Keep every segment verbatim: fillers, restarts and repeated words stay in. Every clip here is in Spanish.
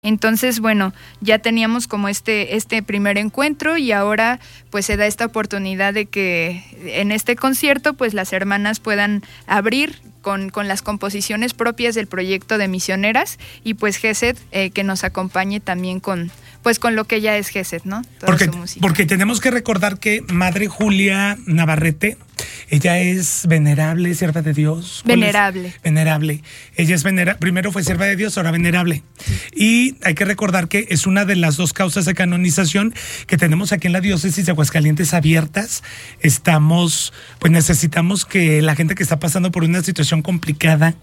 Entonces, bueno, ya teníamos como este, este primer encuentro y ahora pues se da esta oportunidad de que en este concierto pues las hermanas puedan abrir con, con las composiciones propias del proyecto de misioneras y pues Gesed eh, que nos acompañe también con, pues con lo que ya es Gesed, ¿no? Toda porque, su música. Porque tenemos que recordar que Madre Julia Navarrete, ella es venerable, sierva de Dios. Venerable. Venerable. Ella es venerable. Primero fue sierva de Dios, ahora venerable. Sí. Y hay que recordar que es una de las dos causas de canonización que tenemos aquí en la diócesis de Aguascalientes abiertas. Estamos, pues necesitamos que la gente que está pasando por una situación complicada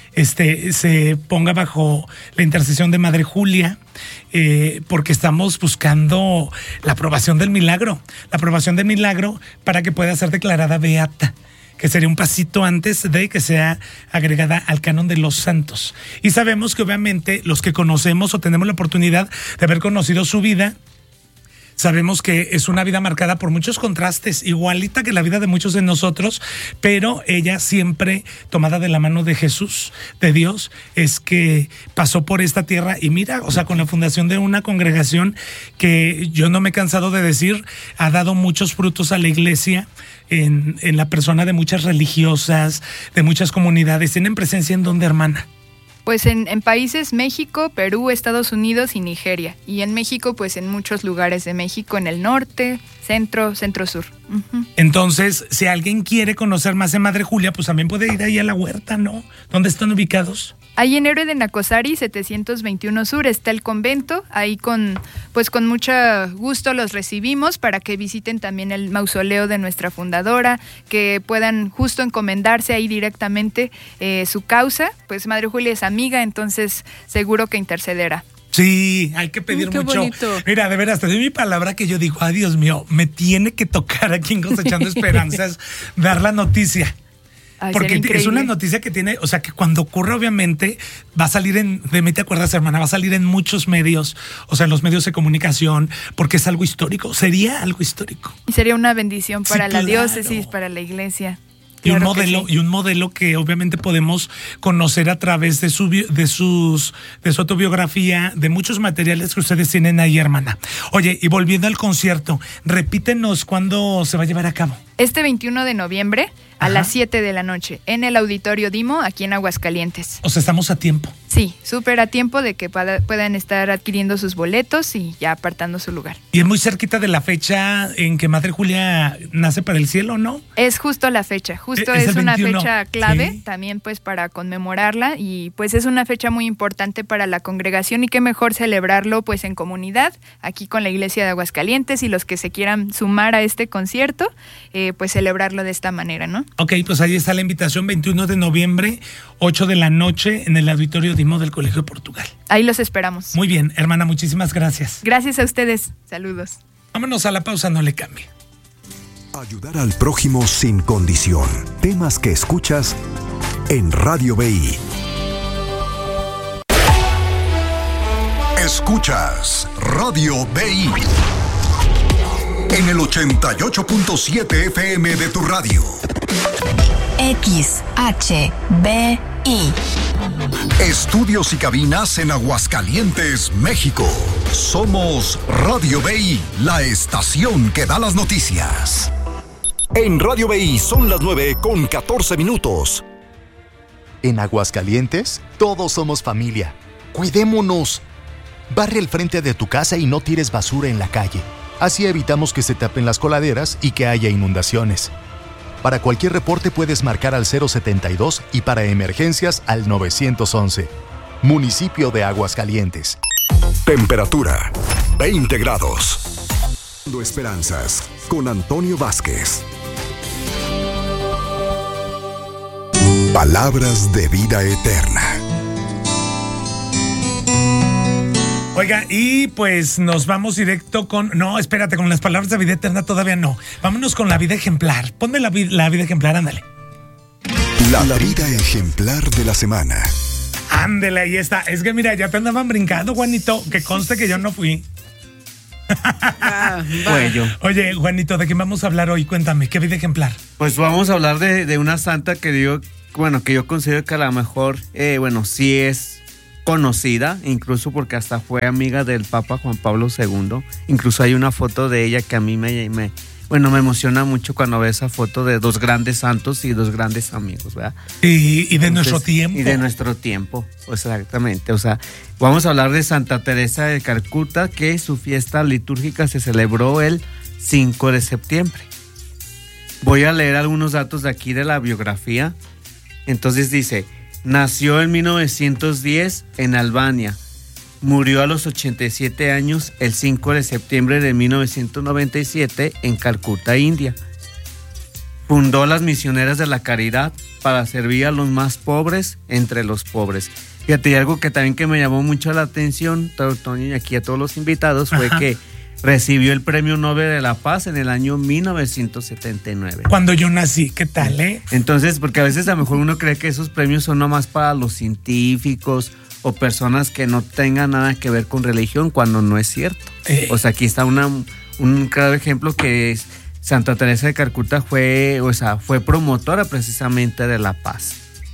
Este, se ponga bajo la intercesión de Madre Julia, eh, porque estamos buscando la aprobación del milagro, la aprobación del milagro para que pueda ser declarada beata, que sería un pasito antes de que sea agregada al canon de los santos. Y sabemos que obviamente los que conocemos o tenemos la oportunidad de haber conocido su vida, sabemos que es una vida marcada por muchos contrastes, igualita que la vida de muchos de nosotros, pero ella siempre tomada de la mano de Jesús, de Dios, es que pasó por esta tierra y mira, o sea, con la fundación de una congregación que yo no me he cansado de decir, ha dado muchos frutos a la iglesia en, en la persona de muchas religiosas, de muchas comunidades. ¿Tienen presencia en dónde, hermana? Pues en, en países México, Perú, Estados Unidos y Nigeria. Y en México, pues en muchos lugares de México, en el norte, centro, centro-sur. Uh-huh. Entonces, si alguien quiere conocer más de Madre Julia, pues también puede ir ahí a la huerta, ¿no? ¿Dónde están ubicados? Ahí en Héroe de Nacosari, setecientos veintiuno Sur, está el convento. Ahí con, pues con mucho gusto los recibimos para que visiten también el mausoleo de nuestra fundadora, que puedan justo encomendarse ahí directamente eh, su causa. Pues Madre Julia es amiga, entonces seguro que intercederá. Sí, hay que pedir mm, qué mucho. Bonito. Mira, de veras, te doy mi palabra que yo digo, ay Dios mío, me tiene que tocar aquí en Cosechando Esperanzas dar la noticia. Ay, porque es una noticia que tiene, o sea, que cuando ocurre obviamente va a salir en, de mí te acuerdas, hermana, va a salir en muchos medios, o sea, en los medios de comunicación, porque es algo histórico, sería algo histórico. Y sería una bendición para sí, la claro. diócesis, para la iglesia. Y claro un modelo, sí. y un modelo que obviamente podemos conocer a través de su de sus de su autobiografía, de muchos materiales que ustedes tienen ahí, hermana. Oye, y volviendo al concierto, repítenos cuándo se va a llevar a cabo. Este veintiuno de noviembre a Ajá. las siete de la noche en el Auditorio Dimo, aquí en Aguascalientes. O sea, estamos a tiempo. Sí, súper a tiempo de que para, puedan estar adquiriendo sus boletos y ya apartando su lugar. Y es muy cerquita de la fecha en que Madre Julia nace para el cielo, ¿no? Es justo la fecha, justo es, es una fecha clave, ¿sí? También pues para conmemorarla y pues es una fecha muy importante para la congregación y qué mejor celebrarlo pues en comunidad, aquí con la Iglesia de Aguascalientes y los que se quieran sumar a este concierto, eh, pues celebrarlo de esta manera, ¿no? Ok, pues ahí está la invitación, veintiuno de noviembre, ocho de la noche en el Auditorio Dimo del Colegio de Portugal. Ahí los esperamos. Muy bien, hermana, muchísimas gracias. Gracias a ustedes, saludos. Vámonos a la pausa, no le cambie. Ayudar al prójimo sin condición. Temas que escuchas en Radio B I. Escuchas Radio B I en el ochenta y ocho punto siete F M de tu radio. X H B I. Estudios y cabinas en Aguascalientes, México. Somos Radio B I, la estación que da las noticias. En Radio B I son las nueve con catorce minutos. En Aguascalientes, todos somos familia. Cuidémonos. Barre el frente de tu casa y no tires basura en la calle. Así evitamos que se tapen las coladeras y que haya inundaciones. Para cualquier reporte puedes marcar al cero setenta y dos y para emergencias al nueve once. Municipio de Aguascalientes. Temperatura veinte grados. Esperanzas con Antonio Vázquez. Palabras de vida eterna. Oiga, y pues nos vamos directo con... No, espérate, con las palabras de vida eterna todavía no. Vámonos con la vida ejemplar. Ponme la, la vida ejemplar, ándale. La, la vida ejemplar de la semana. Ándale, ahí está. Es que mira, ya te andaban brincando, Juanito. Que conste que yo no fui. Ah, Oye, Juanito, ¿de qué vamos a hablar hoy? Cuéntame, ¿qué vida ejemplar? Pues vamos a hablar de, de una santa que digo, bueno, que yo considero que a lo mejor, eh, bueno, sí es conocida, incluso porque hasta fue amiga del Papa Juan Pablo segundo. Incluso hay una foto de ella que a mí me, me bueno, me emociona mucho cuando veo esa foto de dos grandes santos y dos grandes amigos, ¿verdad? Y, y de Entonces, nuestro tiempo. Y de nuestro tiempo, exactamente. O sea, vamos a hablar de Santa Teresa de Calcuta, que su fiesta litúrgica se celebró el cinco de septiembre. Voy a leer algunos datos de aquí de la biografía. Entonces dice, nació en mil novecientos diez en Albania. Murió a los ochenta y siete años el cinco de septiembre de mil novecientos noventa y siete en Calcuta, India. Fundó las Misioneras de la Caridad para servir a los más pobres entre los pobres. Fíjate, y algo que también que me llamó mucho la atención, Toño, y aquí a todos los invitados, fue Ajá. que recibió el Premio Nobel de la Paz en el año mil novecientos setenta y nueve. Cuando yo nací, ¿qué tal, eh? Entonces, porque a veces a lo mejor uno cree que esos premios son nomás para los científicos o personas que no tengan nada que ver con religión, cuando no es cierto. Eh. O sea, aquí está una, un claro ejemplo que es Santa Teresa de Calcuta fue, o sea, fue promotora precisamente de la paz.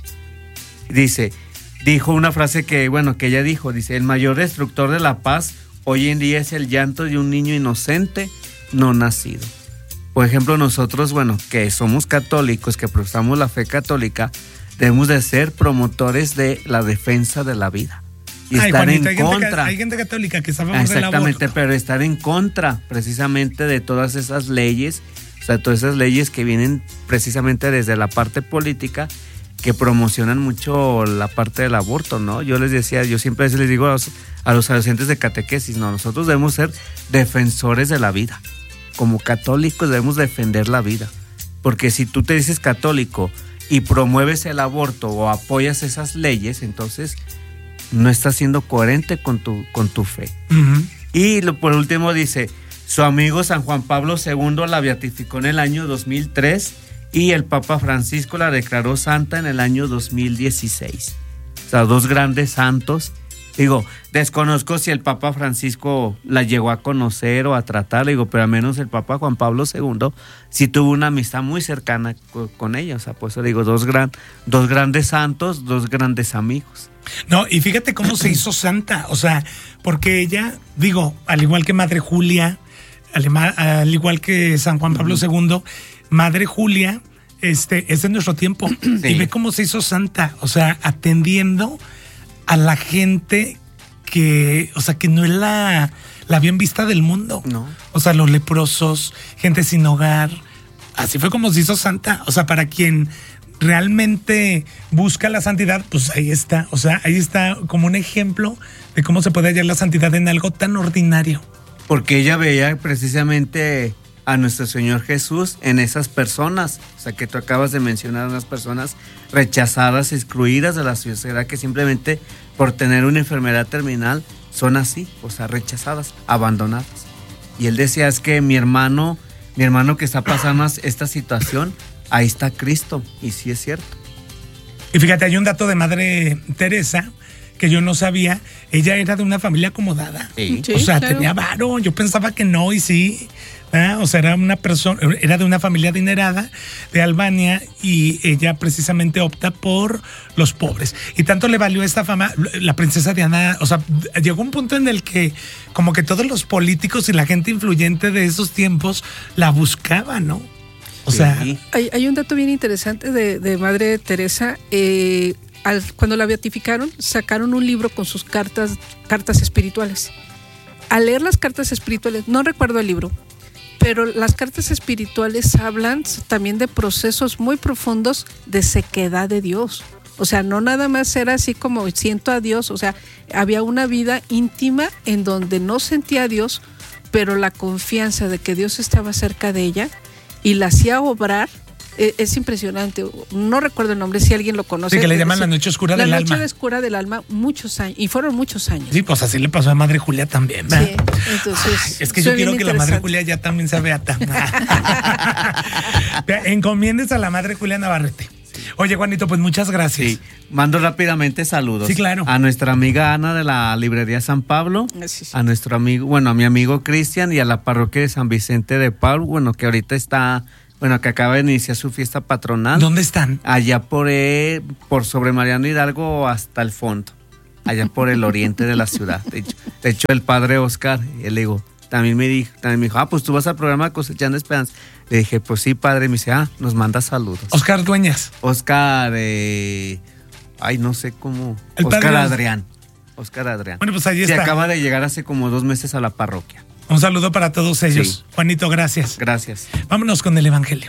Dice, dijo una frase que, bueno, que ella dijo, dice, el mayor destructor de la paz hoy en día es el llanto de un niño inocente no nacido. Por ejemplo, nosotros, bueno, que somos católicos, que profesamos la fe católica, debemos de ser promotores de la defensa de la vida. Y Ay, estar Juanita, en hay contra. Gente, hay gente católica que está a favor del aborto. Exactamente, pero estar en contra precisamente de todas esas leyes, o sea, todas esas leyes que vienen precisamente desde la parte política, que promocionan mucho la parte del aborto, ¿no? Yo les decía, yo siempre les digo a los, a los adolescentes de catequesis, no, nosotros debemos ser defensores de la vida. Como católicos debemos defender la vida. Porque si tú te dices católico y promueves el aborto o apoyas esas leyes, entonces no estás siendo coherente con tu, con tu fe. Uh-huh. Y lo, por último dice, su amigo San Juan Pablo segundo la beatificó en el año dos mil tres y el Papa Francisco la declaró santa en el año dos mil dieciséis. O sea, dos grandes santos. Digo, desconozco si el Papa Francisco la llegó a conocer o a tratar, digo, pero al menos el Papa Juan Pablo segundo sí tuvo una amistad muy cercana con, con ella. O sea, por eso digo, dos, gran, dos grandes santos, dos grandes amigos. No, y fíjate cómo se hizo santa, o sea, porque ella, digo, al igual que Madre Julia, al, al igual que San Juan Pablo uh-huh. segundo, Madre Julia, este, es de nuestro tiempo, sí. Y ve cómo se hizo santa, o sea, atendiendo a la gente que, o sea, que no es la, la bien vista del mundo. No. O sea, los leprosos, gente sin hogar. Así fue como se hizo santa. O sea, para quien realmente busca la santidad, pues ahí está. O sea, ahí está como un ejemplo de cómo se puede hallar la santidad en algo tan ordinario. Porque ella veía precisamente a nuestro Señor Jesús en esas personas, o sea, que tú acabas de mencionar, unas personas rechazadas, excluidas de la sociedad, que simplemente por tener una enfermedad terminal son así, o sea, rechazadas, abandonadas. Y él decía, es que mi hermano, mi hermano que está pasando esta situación, ahí está Cristo, y sí es cierto. Y fíjate, hay un dato de Madre Teresa que yo no sabía. Ella era de una familia acomodada. Sí. O sea, claro. tenía varo. Yo pensaba que no, y sí. ¿eh? O sea, era una persona, era de una familia adinerada de Albania, y ella precisamente opta por los pobres. Y tanto le valió esta fama, la princesa Diana. O sea, llegó un punto en el que como que todos los políticos y la gente influyente de esos tiempos la buscaban, ¿no? O Sí. sea, Hay, hay un dato bien interesante de, de Madre Teresa. Eh, al, cuando la beatificaron, sacaron un libro con sus cartas, cartas espirituales. Al leer las cartas espirituales, no recuerdo el libro, pero las cartas espirituales hablan también de procesos muy profundos de sequedad de Dios. O sea, no nada más era así como siento a Dios, o sea, había una vida íntima en donde no sentía a Dios, pero la confianza de que Dios estaba cerca de ella y la hacía obrar. Es impresionante, no recuerdo el nombre, si alguien lo conoce. Sí, que le llaman la noche oscura del alma. La noche oscura del alma, muchos años, y fueron muchos años. Sí, pues así le pasó a Madre Julia también, ¿verdad? Sí, entonces. Ay, es que yo quiero que la Madre Julia ya también se beata. Encomiendes a la Madre Julia Navarrete. Oye, Juanito, pues muchas gracias. Sí, mando rápidamente saludos. Sí, claro. A nuestra amiga Ana de la librería San Pablo, Sí, sí. a nuestro amigo, bueno, a mi amigo Cristian, y a la parroquia de San Vicente de Paul, bueno, que ahorita está, bueno, que acaba de iniciar su fiesta patronal. ¿Dónde están? Allá por, eh, por sobre Mariano Hidalgo hasta el fondo. allá por el oriente de la ciudad. De hecho, de hecho el padre Oscar, y le digo, también me dijo, también me dijo, ah, pues tú vas al programa Cosechando Esperanza. Le dije, pues sí, padre. Me dice, ah, nos manda saludos. Oscar Dueñas. Oscar, eh, ay, no sé cómo. El Oscar padre... Adrián. Oscar Adrián. Bueno, pues ahí Se está. acaba de llegar hace como dos meses a la parroquia. Un saludo para todos ellos. Sí. Juanito, gracias. Gracias. Vámonos con el Evangelio.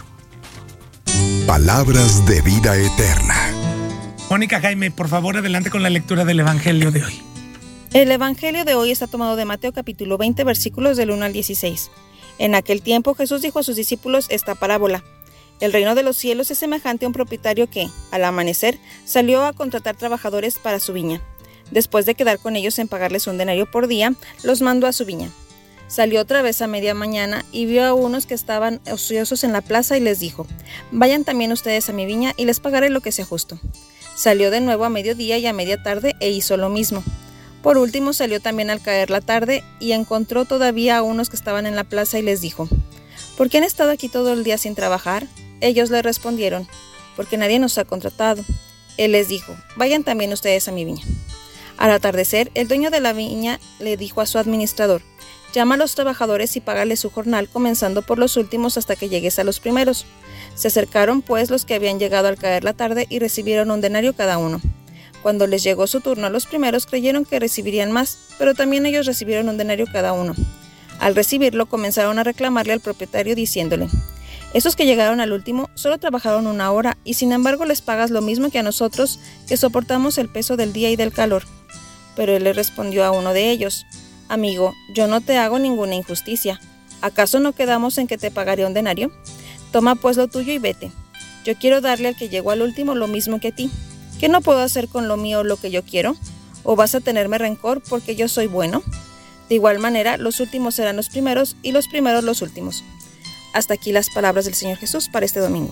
Palabras de vida eterna. Mónica Jaime, por favor, adelante con la lectura del Evangelio de hoy. El Evangelio de hoy está tomado de Mateo capítulo veinte, versículos del uno al dieciséis. En aquel tiempo Jesús dijo a sus discípulos esta parábola. El reino de los cielos es semejante a un propietario que, al amanecer, salió a contratar trabajadores para su viña. Después de quedar con ellos en pagarles un denario por día, los mandó a su viña. Salió otra vez a media mañana y vio a unos que estaban ociosos en la plaza y les dijo, vayan también ustedes a mi viña y les pagaré lo que sea justo. Salió de nuevo a mediodía y a media tarde e hizo lo mismo. Por último salió también al caer la tarde y encontró todavía a unos que estaban en la plaza y les dijo, ¿por qué han estado aquí todo el día sin trabajar? Ellos le respondieron, porque nadie nos ha contratado. Él les dijo, vayan también ustedes a mi viña. Al atardecer, el dueño de la viña le dijo a su administrador, llama a los trabajadores y págales su jornal, comenzando por los últimos hasta que llegues a los primeros. Se acercaron pues los que habían llegado al caer la tarde y recibieron un denario cada uno. Cuando les llegó su turno a los primeros, creyeron que recibirían más, pero también ellos recibieron un denario cada uno. Al recibirlo, comenzaron a reclamarle al propietario diciéndole, esos que llegaron al último solo trabajaron una hora y sin embargo les pagas lo mismo que a nosotros que soportamos el peso del día y del calor. Pero él le respondió a uno de ellos, amigo, yo no te hago ninguna injusticia. ¿Acaso no quedamos en que te pagaré un denario? Toma pues lo tuyo y vete. Yo quiero darle al que llegó al último lo mismo que a ti. ¿Qué no puedo hacer con lo mío lo que yo quiero? ¿O vas a tenerme rencor porque yo soy bueno? De igual manera, los últimos serán los primeros y los primeros los últimos. Hasta aquí las palabras del Señor Jesús para este domingo.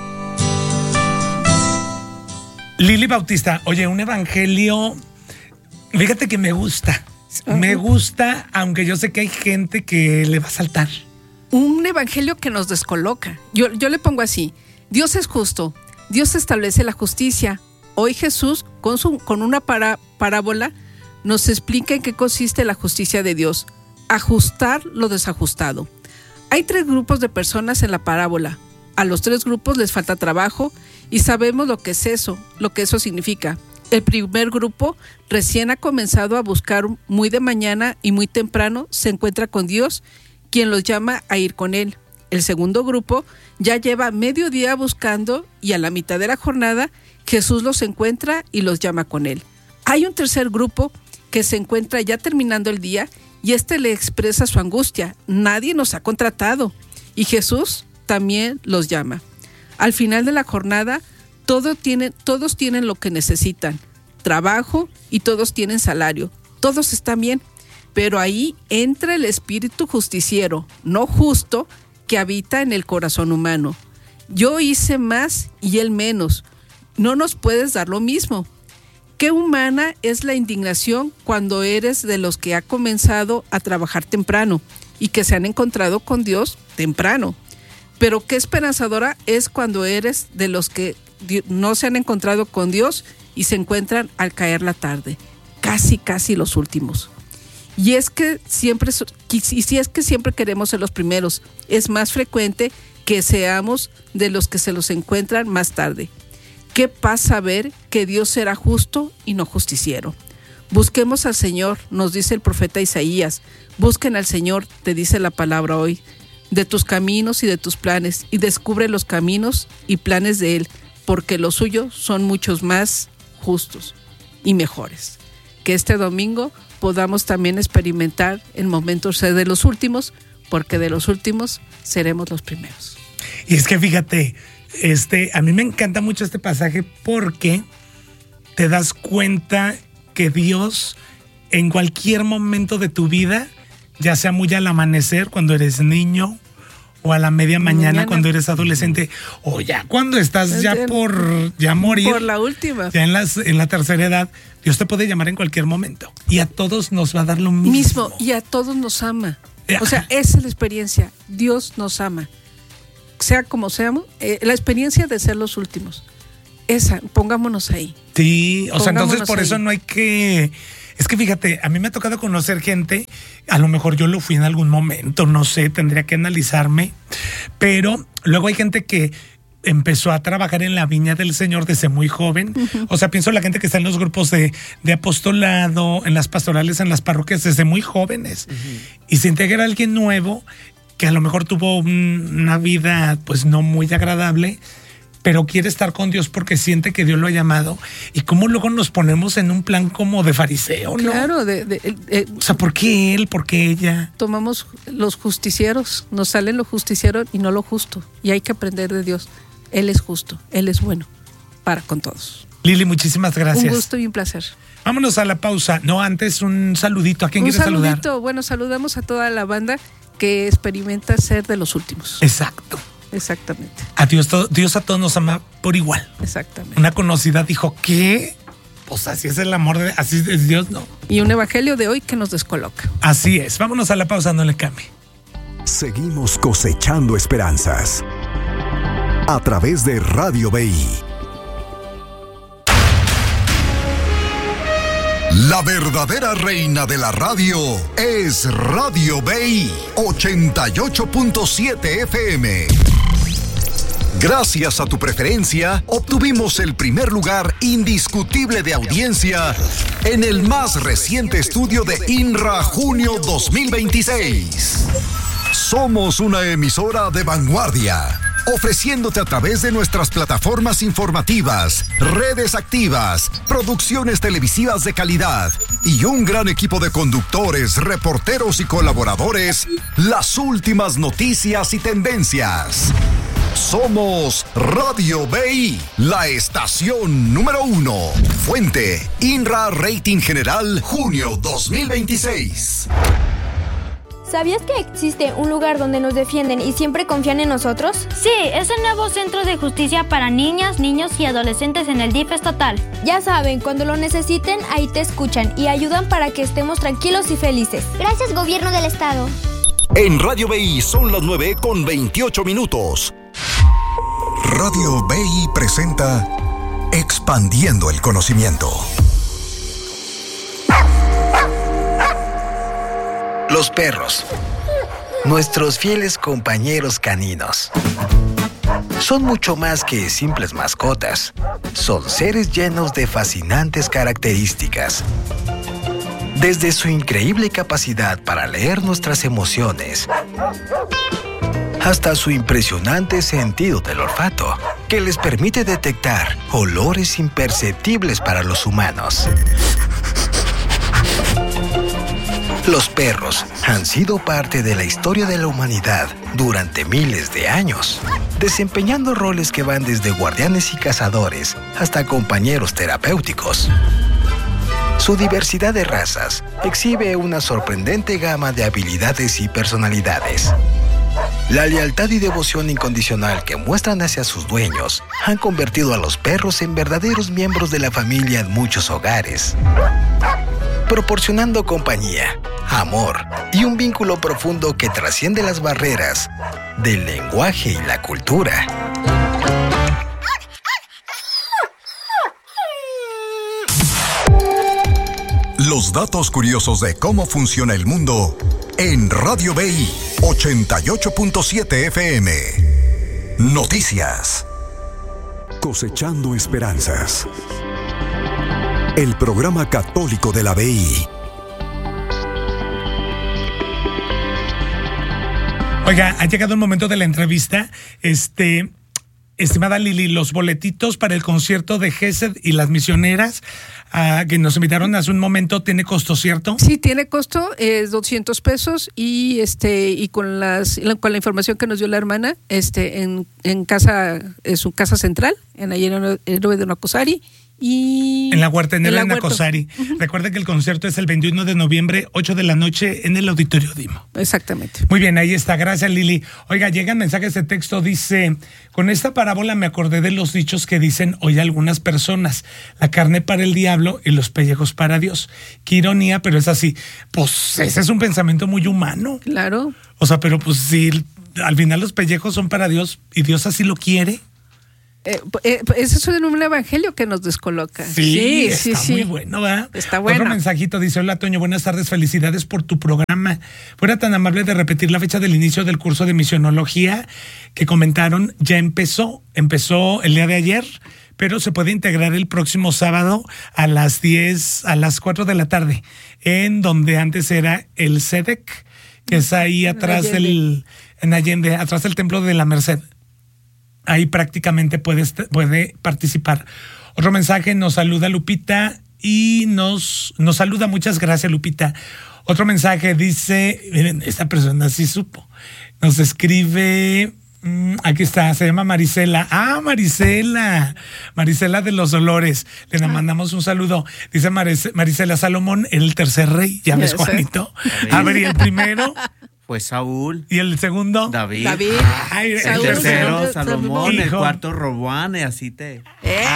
Lili Bautista, oye, un evangelio, fíjate que me gusta. Me gusta, aunque yo sé que hay gente que le va a saltar. Un evangelio que nos descoloca. Yo, yo le pongo así, Dios es justo, Dios establece la justicia. Hoy Jesús, con, su, con una para, parábola, nos explica en qué consiste la justicia de Dios. Ajustar lo desajustado. Hay tres grupos de personas en la parábola. A los tres grupos les falta trabajo y sabemos lo que es eso, lo que eso significa. El primer grupo recién ha comenzado a buscar muy de mañana y muy temprano se encuentra con Dios, quien los llama a ir con Él. El segundo grupo ya lleva medio día buscando y a la mitad de la jornada Jesús los encuentra y los llama con Él. Hay un tercer grupo que se encuentra ya terminando el día y este le expresa su angustia. Nadie nos ha contratado y Jesús también los llama. Al final de la jornada, todo tiene, todos tienen lo que necesitan, trabajo y todos tienen salario. Todos están bien, pero ahí entra el espíritu justiciero, no justo, que habita en el corazón humano. Yo hice más y él menos. No nos puedes dar lo mismo. Qué humana es la indignación cuando eres de los que ha comenzado a trabajar temprano y que se han encontrado con Dios temprano. Pero qué esperanzadora es cuando eres de los que no se han encontrado con Dios y se encuentran al caer la tarde, casi casi los últimos. Y es que siempre, y si es que siempre queremos ser los primeros, es más frecuente que seamos de los que se los encuentran más tarde. ¿Qué pasa ver que Dios será justo y no justiciero? Busquemos al Señor, nos dice el profeta Isaías. Busquen al Señor, te dice la palabra hoy, de tus caminos y de tus planes, y descubre los caminos y planes de Él, porque los suyos son muchos más justos y mejores. Que este domingo podamos también experimentar el momento ser de los últimos, porque de los últimos seremos los primeros. Y es que fíjate, este, a mí me encanta mucho este pasaje porque te das cuenta que Dios en cualquier momento de tu vida, ya sea muy al amanecer cuando eres niño o a la media mañana, mañana. cuando eres adolescente, o ya cuando estás ya por ya morir, por la última, ya en, las, en la tercera edad, Dios te puede llamar en cualquier momento y a todos nos va a dar lo mismo. mismo y a todos nos ama. O sea, esa es la experiencia. Dios nos ama. Sea como seamos, eh, la experiencia de ser los últimos. esa, pongámonos ahí. Sí, o sea, entonces por ahí. eso no hay que... Es que fíjate, a mí me ha tocado conocer gente, a lo mejor yo lo fui en algún momento, no sé, tendría que analizarme, pero luego hay gente que empezó a trabajar en la viña del Señor desde muy joven. Uh-huh. O sea, pienso en la gente que está en los grupos de, de apostolado, en las pastorales, en las parroquias, desde muy jóvenes. Uh-huh. Y se integra alguien nuevo que a lo mejor tuvo un, una vida pues no muy agradable, pero quiere estar con Dios porque siente que Dios lo ha llamado. Y cómo luego nos ponemos en un plan como de fariseo, ¿no? Claro, de, de, de, o sea, ¿por qué él? ¿Por qué ella? Tomamos los justicieros, nos salen lo justiciero y no lo justo. Y hay que aprender de Dios. Él es justo, Él es bueno, para con todos. Lili, muchísimas gracias. Un gusto y un placer. Vámonos a la pausa. No, antes un saludito. ¿A quién quieres saludar? Un saludito. Bueno, saludamos a toda la banda que experimenta ser de los últimos. Exacto. Exactamente. A Dios, todo, Dios a todos nos ama por igual. Exactamente. Una conocida dijo, ¿qué? Pues así es el amor, de, así es Dios, ¿no? Y un evangelio de hoy que nos descoloca. Así es. Vámonos a la pausa, no le cambie. Seguimos cosechando esperanzas a través de Radio B I. La verdadera reina de la radio es Radio B I ochenta y ocho punto siete F M. Gracias a tu preferencia, obtuvimos el primer lugar indiscutible de audiencia en el más reciente estudio de INRA Junio dos mil veintiséis. Somos una emisora de vanguardia, ofreciéndote a través de nuestras plataformas informativas, redes activas, producciones televisivas de calidad y un gran equipo de conductores, reporteros y colaboradores, las últimas noticias y tendencias. Somos Radio B I, la estación número uno. Fuente, INRA Rating General, junio dos mil veintiséis. ¿Sabías que existe un lugar donde nos defienden y siempre confían en nosotros? Sí, es el nuevo Centro de Justicia para Niñas, Niños y Adolescentes en el D I F estatal. Ya saben, cuando lo necesiten, ahí te escuchan y ayudan para que estemos tranquilos y felices. Gracias, Gobierno del Estado. En Radio B I son las nueve con veintiocho minutos. Radio B I presenta Expandiendo el Conocimiento. Los perros, nuestros fieles compañeros caninos, son mucho más que simples mascotas. Son seres llenos de fascinantes características. Desde su increíble capacidad para leer nuestras emociones, hasta su impresionante sentido del olfato, que les permite detectar olores imperceptibles para los humanos. Los perros han sido parte de la historia de la humanidad durante miles de años, desempeñando roles que van desde guardianes y cazadores hasta compañeros terapéuticos. Su diversidad de razas exhibe una sorprendente gama de habilidades y personalidades. La lealtad y devoción incondicional que muestran hacia sus dueños han convertido a los perros en verdaderos miembros de la familia en muchos hogares, proporcionando compañía, amor y un vínculo profundo que trasciende las barreras del lenguaje y la cultura. Los datos curiosos de cómo funciona el mundo en Radio B I ochenta y ocho punto siete F M. Noticias. Cosechando esperanzas. El programa católico de la B I. Oiga, ha llegado el momento de la entrevista. Este, estimada Lili, los boletitos para el concierto de Gesed y las misioneras uh, que nos invitaron hace un momento, ¿tiene costo, cierto? Sí, tiene costo, es doscientos pesos y este y con las con la información que nos dio la hermana, este en, en casa, en su casa central, en allí en Héroe de Nacosari. Y en la Huertenera de Nacosari. Uh-huh. Recuerden que el concierto es el veintiuno de noviembre, ocho de la noche, en el Auditorio Dimo. Exactamente. Muy bien, ahí está. Gracias, Lili. Oiga, llegan mensajes de texto, dice: con esta parábola me acordé de los dichos que dicen hoy algunas personas: la carne para el diablo y los pellejos para Dios. Qué ironía, pero es así. Pues ese es un pensamiento muy humano. Claro. O sea, pero pues si al final los pellejos son para Dios y Dios así lo quiere. Eh, eh, ese es un evangelio que nos descoloca. Sí, sí, está sí, muy sí. bueno, ¿verdad? Está bueno. Otro mensajito dice: hola Toño, buenas tardes, felicidades por tu programa. Fuera tan amable de repetir la fecha del inicio del curso de misionología que comentaron. Ya empezó, empezó el día de ayer, pero se puede integrar el próximo sábado a las diez, a las cuatro de la tarde, en donde antes era el C E D E C, que es ahí atrás del, en Allende, atrás del Templo de la Merced. Ahí prácticamente puede, puede participar. Otro mensaje, nos saluda Lupita y nos, nos saluda, muchas gracias Lupita. Otro mensaje dice, miren, esta persona sí supo, nos escribe, mmm, aquí está, se llama Marisela. Ah, Marisela, Marisela de los Dolores, le ah. mandamos un saludo. Dice Maris, Marisela, Salomón, el tercer rey, ya ves, Juanito. A ver, y el primero... Pues Saúl. ¿Y el segundo? David. David. Ay, el Saúl, tercero, Saúl, Salomón. Hijo. El cuarto, Roboán, y así te... ¡Eh!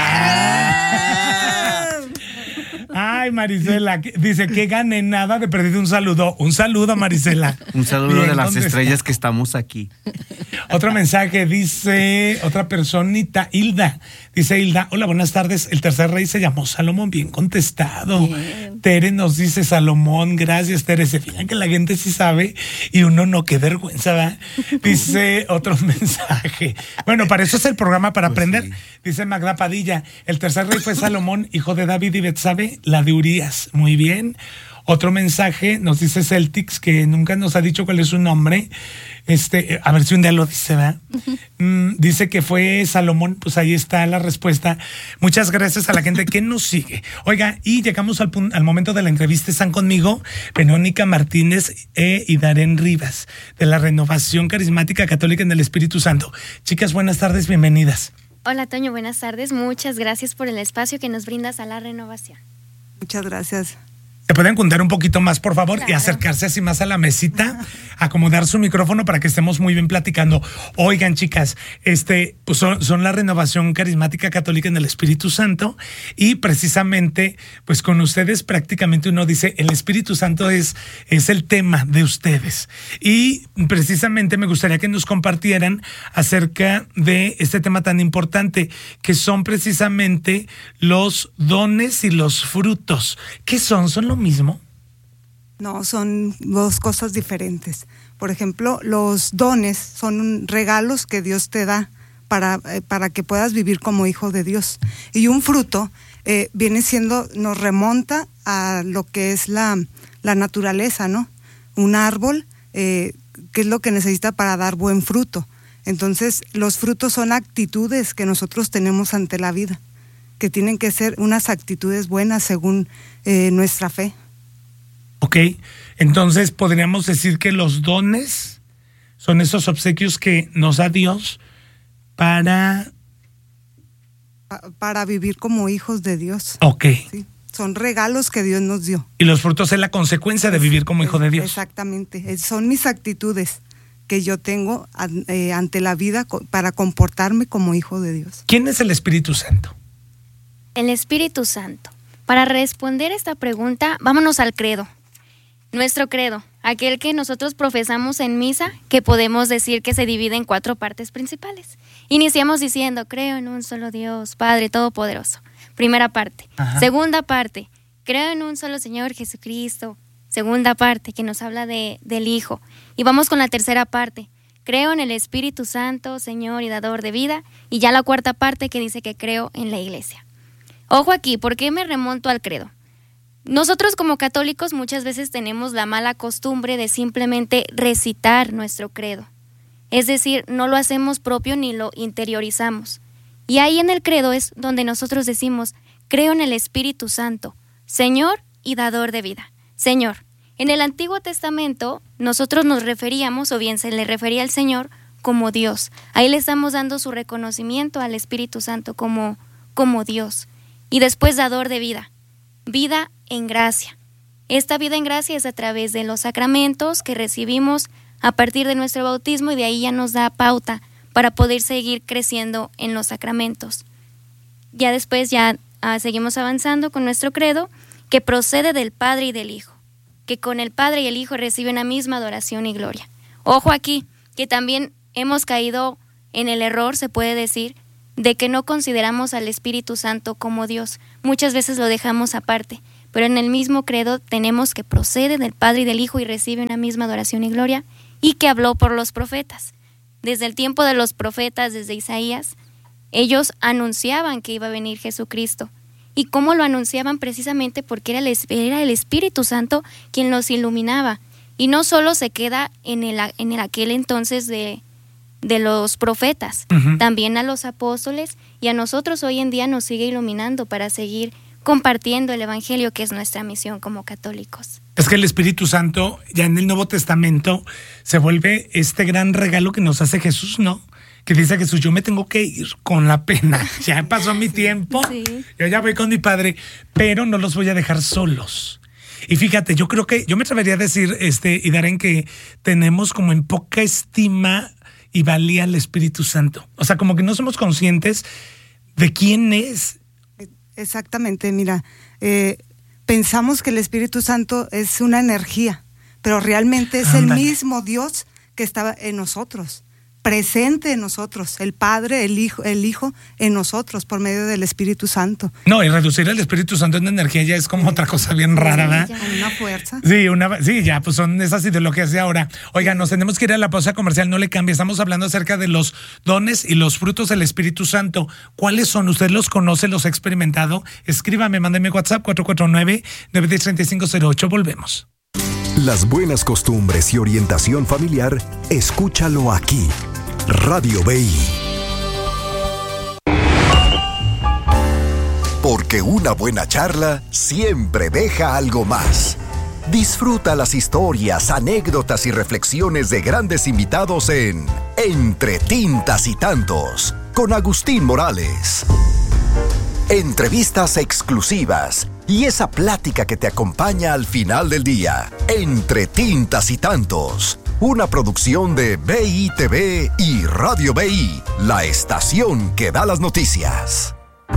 Ay, Marisela, dice que gane nada de perder un saludo. Un saludo, Marisela. Un saludo Bien, de las estrellas está? que estamos aquí. Otro mensaje dice, otra personita, Hilda. Dice Hilda, hola, buenas tardes. El tercer rey se llamó Salomón, bien contestado. Bien. Tere nos dice Salomón, gracias Tere. Se fijan que la gente sí sabe y uno no, qué vergüenza, ¿verdad? Dice otro mensaje. Bueno, para eso es el programa, para pues aprender. Sí. Dice Magda Padilla, el tercer rey fue Salomón, hijo de David y Betsabe, la de Urías. Muy bien. Otro mensaje nos dice Celtics, que nunca nos ha dicho cuál es su nombre. Este, a ver si un día lo dice, ¿verdad? Uh-huh. Mm, dice que fue Salomón, pues ahí está la respuesta. Muchas gracias a la gente que nos sigue. Oiga, y llegamos al, al momento de la entrevista. Están conmigo Verónica Martínez e, y Darén Rivas, de la Renovación Carismática Católica en el Espíritu Santo. Chicas, buenas tardes, bienvenidas. Hola Toño, buenas tardes. Muchas gracias por el espacio que nos brindas a la renovación. Muchas gracias. ¿Se pueden juntar un poquito más, por favor? Claro. Y acercarse así más a la mesita, acomodar su micrófono para que estemos muy bien platicando. Oigan, chicas, este, pues son, son la Renovación Carismática Católica en el Espíritu Santo, y precisamente, pues con ustedes prácticamente uno dice, el Espíritu Santo es, es el tema de ustedes. Y precisamente me gustaría que nos compartieran acerca de este tema tan importante, que son precisamente los dones y los frutos. ¿Qué son? ¿Son lo mismo? No, son dos cosas diferentes. Por ejemplo, los dones son regalos que Dios te da para, eh, para que puedas vivir como hijo de Dios. Y un fruto eh, viene siendo, nos remonta a lo que es la, la naturaleza, ¿no? Un árbol, eh, ¿qué es lo que necesita para dar buen fruto? Entonces, los frutos son actitudes que nosotros tenemos ante la vida, que tienen que ser unas actitudes buenas según eh, nuestra fe. Ok, entonces podríamos decir que los dones son esos obsequios que nos da Dios para... Para vivir como hijos de Dios. Ok. Sí, son regalos que Dios nos dio. Y los frutos es la consecuencia de vivir como hijo de Dios. Exactamente, son mis actitudes que yo tengo eh, ante la vida para comportarme como hijo de Dios. ¿Quién es el Espíritu Santo? El Espíritu Santo. Para responder esta pregunta, vámonos al credo. Nuestro credo, aquel que nosotros profesamos en misa, que podemos decir que se divide en cuatro partes principales. Iniciamos diciendo, creo en un solo Dios, Padre Todopoderoso. Primera parte. Ajá. Segunda parte, creo en un solo Señor Jesucristo. Segunda parte, que nos habla de, del Hijo. Y vamos con la tercera parte. Creo en el Espíritu Santo, Señor y dador de vida. Y ya la cuarta parte, que dice que creo en la Iglesia. Ojo aquí, ¿por qué me remonto al credo? Nosotros como católicos muchas veces tenemos la mala costumbre de simplemente recitar nuestro credo. Es decir, no lo hacemos propio ni lo interiorizamos. Y ahí en el credo es donde nosotros decimos, creo en el Espíritu Santo, Señor y dador de vida. Señor, en el Antiguo Testamento nosotros nos referíamos, o bien se le refería al Señor, como Dios. Ahí le estamos dando su reconocimiento al Espíritu Santo como, como Dios. Y después dador de vida, vida en gracia. Esta vida en gracia es a través de los sacramentos que recibimos a partir de nuestro bautismo, y de ahí ya nos da pauta para poder seguir creciendo en los sacramentos. Ya después ya ah, seguimos avanzando con nuestro credo, que procede del Padre y del Hijo, que con el Padre y el Hijo reciben la misma adoración y gloria. Ojo aquí, que también hemos caído en el error, se puede decir, de que no consideramos al Espíritu Santo como Dios. Muchas veces lo dejamos aparte, pero en el mismo credo tenemos que procede del Padre y del Hijo y recibe una misma adoración y gloria, y que habló por los profetas. Desde el tiempo de los profetas, desde Isaías, ellos anunciaban que iba a venir Jesucristo. ¿Y cómo lo anunciaban? Precisamente porque era el, era el Espíritu Santo quien los iluminaba. Y no solo se queda en el, en el aquel entonces de, de los profetas, uh-huh. también a los apóstoles, y a nosotros hoy en día nos sigue iluminando para seguir compartiendo el Evangelio, que es nuestra misión como católicos. Es que el Espíritu Santo ya en el Nuevo Testamento se vuelve este gran regalo que nos hace Jesús, ¿no? Que dice a Jesús, yo me tengo que ir con la pena, ya pasó mi tiempo, sí. yo ya voy con mi Padre, pero no los voy a dejar solos. Y fíjate, yo creo que, yo me atrevería a decir, este, Idaren, que tenemos como en poca estima y valía al Espíritu Santo. O sea, como que no somos conscientes de quién es. Exactamente, mira, eh, pensamos que el Espíritu Santo es una energía, pero realmente es Ándale. el mismo Dios que estaba en nosotros, presente en nosotros, el Padre, el Hijo, el Hijo en nosotros por medio del Espíritu Santo. No, y reducir el Espíritu Santo en energía ya es como sí. otra cosa bien rara, ¿verdad? Una fuerza. Sí, una, sí, ya, pues son esas ideologías de ahora. Oiga, nos tenemos que ir a la pausa comercial, no le cambie. Estamos hablando acerca de los dones y los frutos del Espíritu Santo. ¿Cuáles son? ¿Usted los conoce, los ha experimentado? Escríbame, mándeme WhatsApp cuatro cuatro nueve, nueve uno cero, tres cinco cero ocho. Volvemos. Las buenas costumbres y orientación familiar, escúchalo aquí. Radio B I. Porque una buena charla siempre deja algo más. Disfruta las historias, anécdotas y reflexiones de grandes invitados en Entre Tintas y Tantos, con Agustín Morales. Entrevistas exclusivas y esa plática que te acompaña al final del día. Entre Tintas y Tantos, una producción de B I T V y Radio B I, la estación que da las noticias.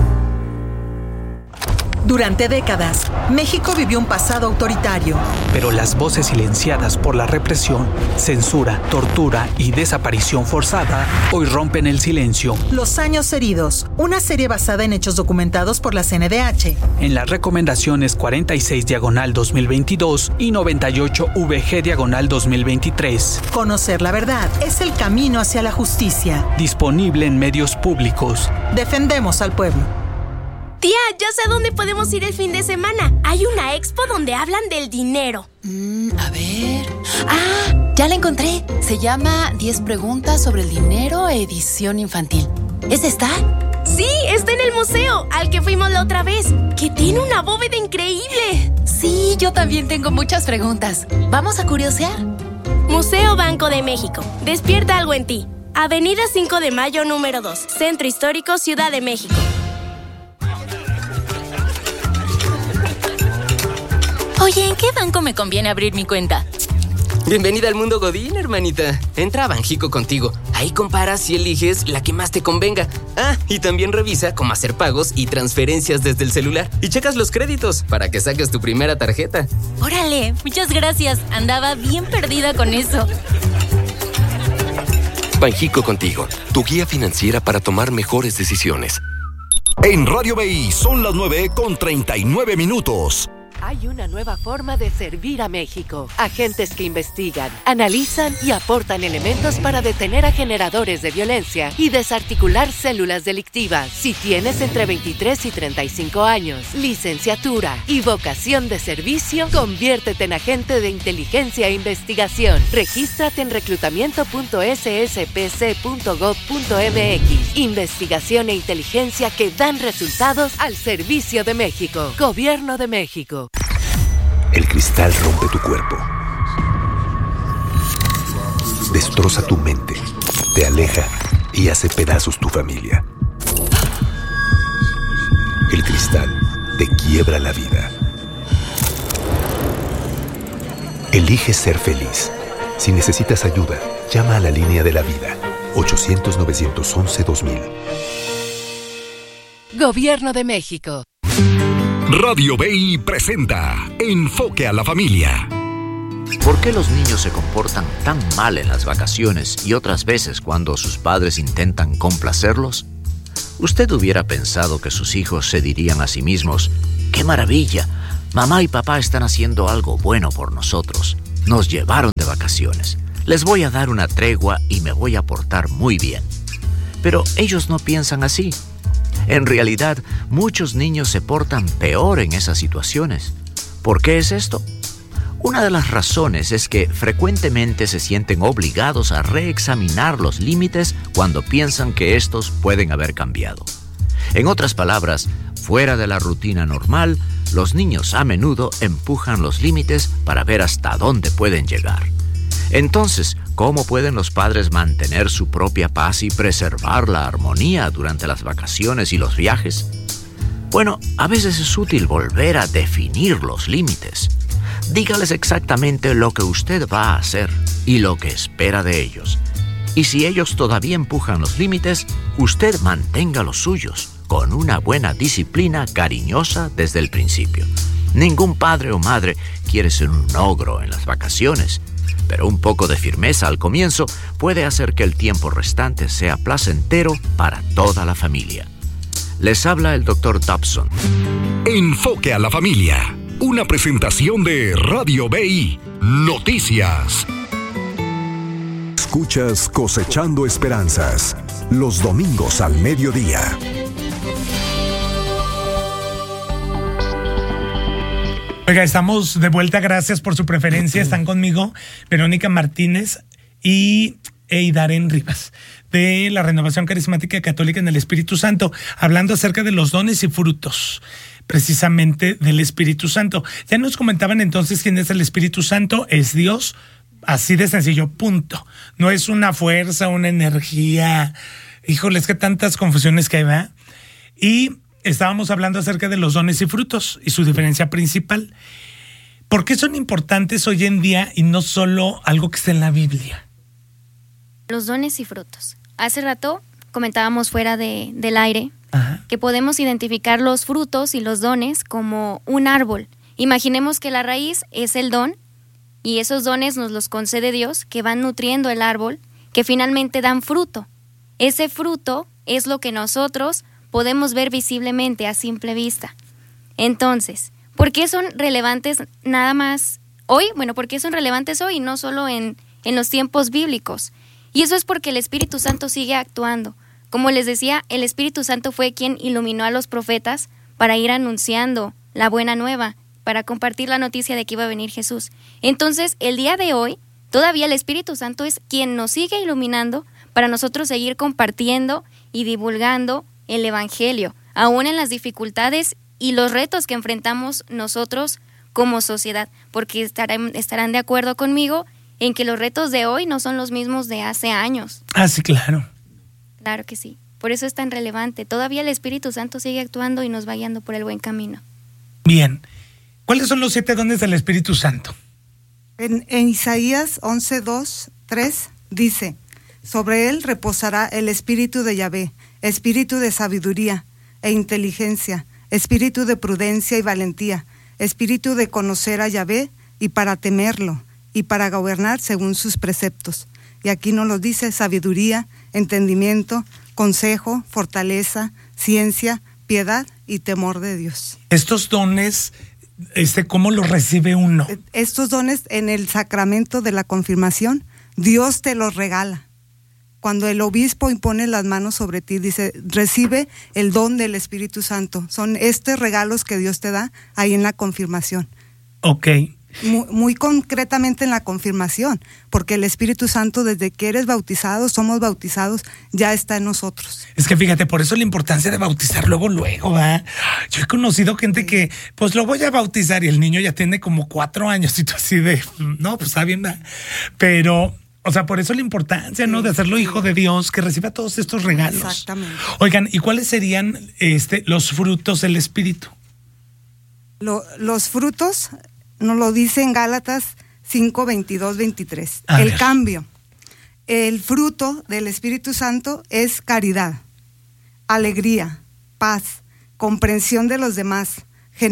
Durante décadas, México vivió un pasado autoritario. Pero las voces silenciadas por la represión, censura, tortura y desaparición forzada hoy rompen el silencio. Los años heridos, una serie basada en hechos documentados por la C N D H. En las recomendaciones cuarenta y seis diagonal dos mil veintidós y noventa y ocho V G diagonal dos mil veintitrés. Conocer la verdad es el camino hacia la justicia. Disponible en medios públicos. Defendemos al pueblo. Tía, ya sé a dónde podemos ir el fin de semana. Hay una expo donde hablan del dinero. Mm, a ver... ¡Ah! Ya la encontré. Se llama diez preguntas sobre el dinero, edición infantil. ¿Es esta? Sí, está en el museo, al que fuimos la otra vez. Que tiene una bóveda increíble. Sí, yo también tengo muchas preguntas. ¿Vamos a curiosear? Museo Banco de México. Despierta algo en ti. Avenida cinco de Mayo, número dos. Centro Histórico, Ciudad de México. Oye, ¿en qué banco me conviene abrir mi cuenta? Bienvenida al mundo Godín, hermanita. Entra a Banjico Contigo. Ahí comparas y eliges la que más te convenga. Ah, y también revisa cómo hacer pagos y transferencias desde el celular. Y checas los créditos para que saques tu primera tarjeta. Órale, muchas gracias. Andaba bien perdida con eso. Banjico Contigo, tu guía financiera para tomar mejores decisiones. En Radio B I son las nueve con treinta y nueve minutos. Hay una nueva forma de servir a México. Agentes que investigan, analizan y aportan elementos para detener a generadores de violencia y desarticular células delictivas. Si tienes entre veintitrés y treinta y cinco años, licenciatura y vocación de servicio, conviértete en agente de inteligencia e investigación. Regístrate en reclutamiento punto s s p c punto gov punto m x. Investigación e inteligencia que dan resultados al servicio de México. Gobierno de México. El cristal rompe tu cuerpo, destroza tu mente, te aleja y hace pedazos tu familia. El cristal te quiebra la vida. Elige ser feliz. Si necesitas ayuda, llama a la línea de la vida, ochocientos, novecientos once, dos mil. Gobierno de México. Radio B I presenta Enfoque a la Familia. ¿Por qué los niños se comportan tan mal en las vacaciones y otras veces cuando sus padres intentan complacerlos? Usted hubiera pensado que sus hijos se dirían a sí mismos: ¡qué maravilla! Mamá y papá están haciendo algo bueno por nosotros. Nos llevaron de vacaciones. Les voy a dar una tregua y me voy a portar muy bien. Pero ellos no piensan así. En realidad, muchos niños se portan peor en esas situaciones. ¿Por qué es esto? Una de las razones es que frecuentemente se sienten obligados a reexaminar los límites cuando piensan que estos pueden haber cambiado. En otras palabras, fuera de la rutina normal, los niños a menudo empujan los límites para ver hasta dónde pueden llegar. Entonces, ¿cómo pueden los padres mantener su propia paz y preservar la armonía durante las vacaciones y los viajes? Bueno, a veces es útil volver a definir los límites. Dígales exactamente lo que usted va a hacer y lo que espera de ellos. Y si ellos todavía empujan los límites, usted mantenga los suyos, con una buena disciplina cariñosa desde el principio. Ningún padre o madre quiere ser un ogro en las vacaciones, pero un poco de firmeza al comienzo puede hacer que el tiempo restante sea placentero para toda la familia. Les habla el doctor Dobson. Enfoque a la familia. Una presentación de Radio B I Noticias. Escuchas Cosechando Esperanzas, los domingos al mediodía. Oiga, estamos de vuelta, gracias por su preferencia. Están conmigo Verónica Martínez y Eidaren Rivas, de la Renovación Carismática Católica en el Espíritu Santo, hablando acerca de los dones y frutos, precisamente del Espíritu Santo. Ya nos comentaban entonces quién es el Espíritu Santo. Es Dios, así de sencillo, punto. No es una fuerza, una energía. Híjole, es que tantas confusiones que hay, ¿verdad? Y estábamos hablando acerca de los dones y frutos y su diferencia principal. ¿Por qué son importantes hoy en día y no solo algo que está en la Biblia? Los dones y frutos. Hace rato comentábamos fuera de, del aire, ajá, que podemos identificar los frutos y los dones como un árbol. Imaginemos que la raíz es el don y esos dones nos los concede Dios, que van nutriendo el árbol, que finalmente dan fruto. Ese fruto es lo que nosotros podemos ver visiblemente a simple vista. Entonces, ¿por qué son relevantes nada más hoy? Bueno, ¿por qué son relevantes hoy y no solo en, en los tiempos bíblicos? Y eso es porque el Espíritu Santo sigue actuando. Como les decía, el Espíritu Santo fue quien iluminó a los profetas para ir anunciando la buena nueva, para compartir la noticia de que iba a venir Jesús. Entonces, el día de hoy, todavía el Espíritu Santo es quien nos sigue iluminando para nosotros seguir compartiendo y divulgando el Evangelio, aún en las dificultades y los retos que enfrentamos nosotros como sociedad, porque estarán, estarán de acuerdo conmigo en que los retos de hoy no son los mismos de hace años. Ah, sí, claro. Claro que sí. Por eso es tan relevante. Todavía el Espíritu Santo sigue actuando y nos va guiando por el buen camino. Bien. ¿Cuáles son los siete dones del Espíritu Santo? En, en Isaías once, dos, tres dice: sobre él reposará el espíritu de Yahvé, espíritu de sabiduría e inteligencia, espíritu de prudencia y valentía, espíritu de conocer a Yahvé y para temerlo, y para gobernar según sus preceptos. Y aquí nos lo dice: sabiduría, entendimiento, consejo, fortaleza, ciencia, piedad y temor de Dios. Estos dones, este, ¿cómo los recibe uno? Estos dones en el sacramento de la confirmación, Dios te los regala. Cuando el obispo impone las manos sobre ti, dice: recibe el don del Espíritu Santo. Son estos regalos que Dios te da ahí en la confirmación. Ok. Muy, muy concretamente en la confirmación, porque el Espíritu Santo, desde que eres bautizado, somos bautizados, ya está en nosotros. Es que fíjate, por eso la importancia de bautizar luego, luego, ¿va? Yo he conocido gente que, pues lo voy a bautizar, y el niño ya tiene como cuatro años, y tú así de, no, pues está bien, ¿va? Pero, o sea, por eso la importancia, ¿no? De hacerlo hijo de Dios, que reciba todos estos regalos. Exactamente. Oigan, ¿y cuáles serían este, los frutos del Espíritu? Lo, los frutos nos lo dice en Gálatas cinco, veintidós, veintitrés. A el ver. cambio. El fruto del Espíritu Santo es caridad, alegría, paz, comprensión de los demás,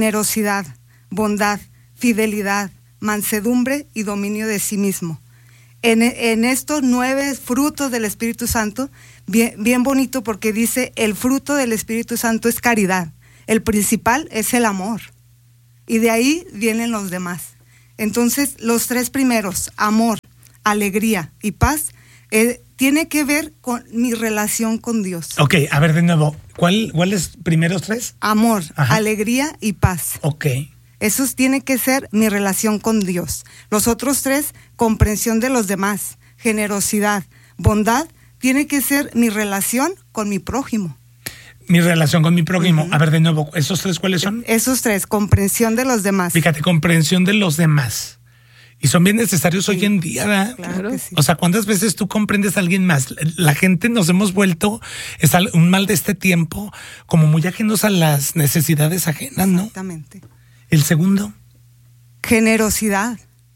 generosidad, bondad, fidelidad, mansedumbre y dominio de sí mismo. En, en estos nueve frutos del Espíritu Santo, bien, bien bonito porque dice, el fruto del Espíritu Santo es caridad. El principal es el amor. Y de ahí vienen los demás. Entonces, los tres primeros, amor, alegría y paz, eh, tiene que ver con mi relación con Dios. Ok, a ver de nuevo, ¿cuál, ¿cuáles primeros tres? Amor, Ajá. alegría y paz. Ok. Esos tiene que ser mi relación con Dios. Los otros tres, comprensión de los demás, generosidad, bondad, tiene que ser mi relación con mi prójimo. Mi relación con mi prójimo. Uh-huh. A ver, de nuevo, ¿esos tres cuáles son? Esos tres, comprensión de los demás. Fíjate, comprensión de los demás. Y son bien necesarios sí. hoy en día, ¿verdad? Claro que sí. O sea, ¿cuántas veces tú comprendes a alguien más? La gente nos hemos vuelto, es un mal de este tiempo, como muy ajenos a las necesidades ajenas, ¿no? Exactamente. ¿El segundo? Generosidad.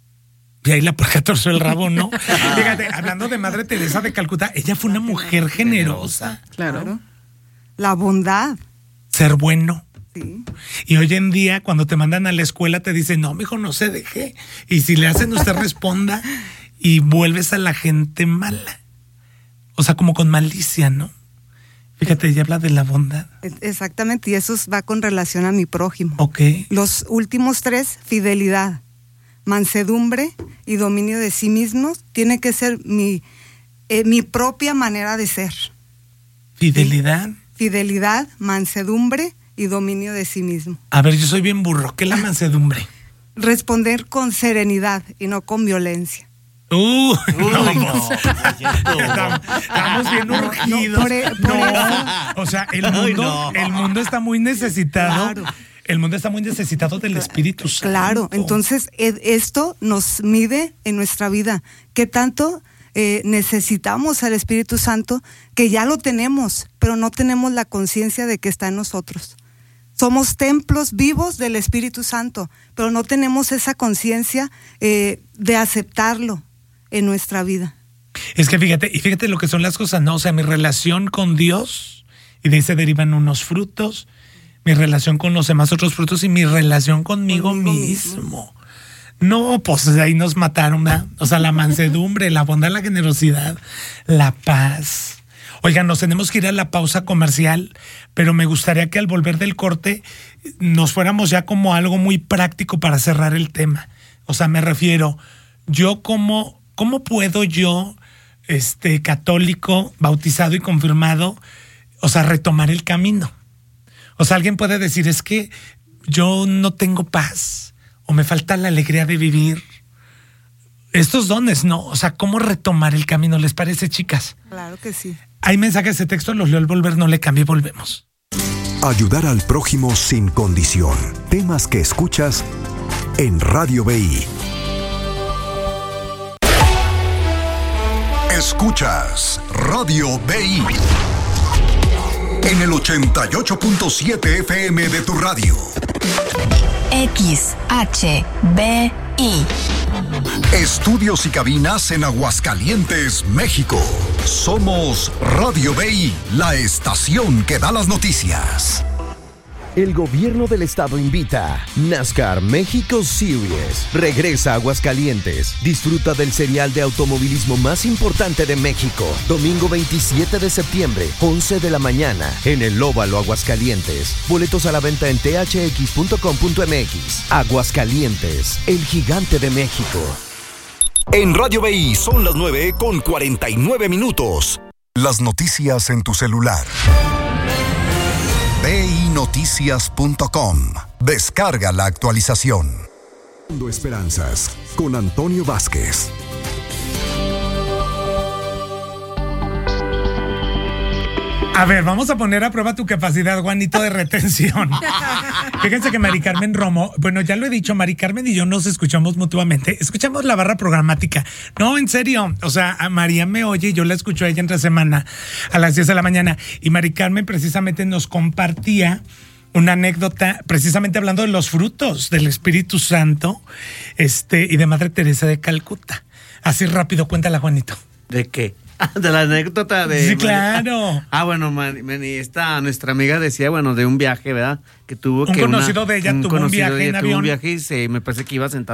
Y ahí la puerca torció el rabo, ¿no? Fíjate, hablando de Madre Teresa de Calcuta, ella fue una mujer generosa. Claro. La bondad. Ser bueno. Sí. Y hoy en día, cuando te mandan a la escuela, te dicen, no, mijo, no se deje. Y si le hacen, usted responda y vuelves a la gente mala. O sea, como con malicia, ¿no? Fíjate, ella habla de la bondad. Exactamente, y eso va con relación a mi prójimo. Ok. Los últimos tres, fidelidad, mansedumbre y dominio de sí mismos, tiene que ser mi, eh, mi propia manera de ser. Fidelidad. ¿Sí? Fidelidad, mansedumbre y dominio de sí mismo. A ver, yo soy bien burro. ¿Qué es la mansedumbre? Responder con serenidad y no con violencia. Uh, Uy, no, no. Estamos, estamos bien urgidos. No, por e- por no. eso. O sea, el mundo, Ay, no. el mundo está muy necesitado. Claro. El mundo está muy necesitado del Espíritu Santo. Claro, entonces ed- esto nos mide en nuestra vida. ¿Qué tanto eh, necesitamos al Espíritu Santo? Que ya lo tenemos, pero no tenemos la conciencia de que está en nosotros. Somos templos vivos del Espíritu Santo, pero no tenemos esa conciencia eh, de aceptarlo en nuestra vida. Es que fíjate, y fíjate lo que son las cosas, ¿no? O sea, mi relación con Dios, y de ahí se derivan unos frutos, mi relación con los demás otros frutos y mi relación conmigo, conmigo mismo. mismo. No, pues ahí nos mataron, ¿verdad? O sea, la mansedumbre, la bondad, la generosidad, la paz. Oigan, nos tenemos que ir a la pausa comercial, pero me gustaría que al volver del corte nos fuéramos ya como algo muy práctico para cerrar el tema. O sea, me refiero, yo como, ¿cómo puedo yo, este, católico, bautizado y confirmado, o sea, retomar el camino? O sea, alguien puede decir, es que yo no tengo paz, o me falta la alegría de vivir. Estos dones, ¿no? O sea, ¿cómo retomar el camino? ¿Les parece, chicas? Claro que sí. Hay mensajes de texto, los leo al volver, no le cambie, volvemos. Ayudar al prójimo sin condición. Temas que escuchas en Radio B I. Escuchas Radio B I en el ochenta y ocho punto siete F M de tu radio. X H B I. Estudios y cabinas en Aguascalientes, México. Somos Radio B I, la estación que da las noticias. El gobierno del estado invita. NASCAR México Series regresa a Aguascalientes. Disfruta del serial de automovilismo más importante de México. Domingo veintisiete de septiembre, once de la mañana, en el Óvalo Aguascalientes. Boletos a la venta en t h x punto com punto m x. Aguascalientes, el gigante de México. En Radio B I son las nueve con cuarenta y nueve minutos. Las noticias en tu celular. B I noticias punto com. Descarga la actualización. Mundo Esperanzas con Antonio Vázquez. A ver, vamos a poner a prueba tu capacidad, Juanito, de retención. Fíjense que Mari Carmen Romo, bueno, ya lo he dicho, Mari Carmen y yo nos escuchamos mutuamente. Escuchamos la barra programática. No, en serio. O sea, a María me oye y yo la escucho a ella entre semana a las diez de la mañana. Y Mari Carmen precisamente nos compartía una anécdota, precisamente hablando de los frutos del Espíritu Santo, este, y de Madre Teresa de Calcuta. Así rápido, cuéntala, Juanito. ¿De qué? De la anécdota de... Sí, claro. Ah, bueno, Mani, esta nuestra amiga decía, bueno, de un viaje, ¿verdad? Que tuvo un que conocido una, de ella un tuvo un conocido viaje de ella en tuvo avión. un viaje y se, me parece que iba sentado